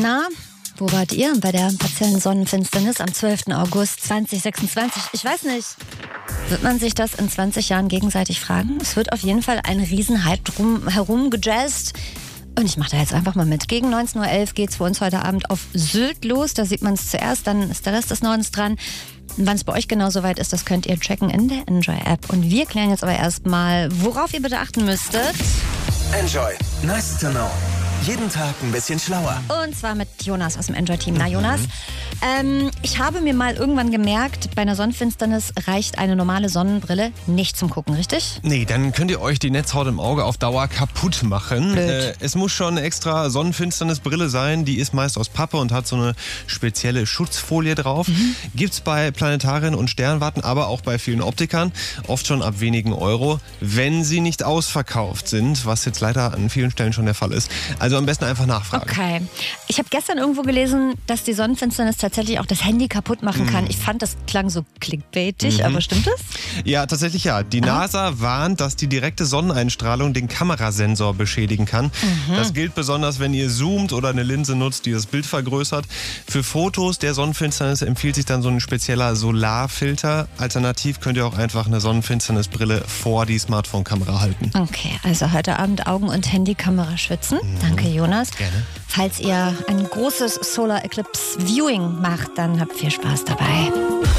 Na, wo wart ihr bei der partiellen Sonnenfinsternis am 12. August 2026? Ich weiß nicht. Wird man sich das in 20 Jahren gegenseitig fragen? Es wird auf jeden Fall ein Riesenhype herum gejazzt. Und ich mache da jetzt einfach mal mit. Gegen 19.11 Uhr geht's für uns heute Abend auf Sylt los. Da sieht man es zuerst, dann ist der Rest des Nordens dran. Wann es bei euch genau soweit ist, das könnt ihr checken in der Enjoy-App. Und wir klären jetzt aber erstmal, worauf ihr bitte achten müsstet. Enjoy. Nice to know. Jeden Tag ein bisschen schlauer. Und zwar mit Jonas aus dem Enjoy-Team. Na, Jonas, ich habe mir mal irgendwann gemerkt, bei einer Sonnenfinsternis reicht eine normale Sonnenbrille nicht zum Gucken, richtig? Nee, dann könnt ihr euch die Netzhaut im Auge auf Dauer kaputt machen. Blöd. Es muss schon eine extra Sonnenfinsternisbrille sein. Die ist meist aus Pappe und hat so eine spezielle Schutzfolie drauf. Gibt's bei Planetarien und Sternwarten, aber auch bei vielen Optikern. Oft schon ab wenigen Euro, wenn sie nicht ausverkauft sind, was jetzt leider an vielen Stellen schon der Fall ist. Also am besten einfach nachfragen. Okay. Ich habe gestern irgendwo gelesen, dass die Sonnenfinsternis tatsächlich auch das Handy kaputt machen kann. Ich fand, das klang so clickbaitig, aber stimmt das? Ja, tatsächlich ja. Die NASA warnt, dass die direkte Sonneneinstrahlung den Kamerasensor beschädigen kann. Das gilt besonders, wenn ihr zoomt oder eine Linse nutzt, die das Bild vergrößert. Für Fotos der Sonnenfinsternis empfiehlt sich dann so ein spezieller Solarfilter. Alternativ könnt ihr auch einfach eine Sonnenfinsternisbrille vor die Smartphone-Kamera halten. Okay, also heute Abend Augen- und Handykamera schützen. Danke, Jonas. Gerne. Falls ihr ein großes Solar Eclipse Viewing macht, dann habt viel Spaß dabei.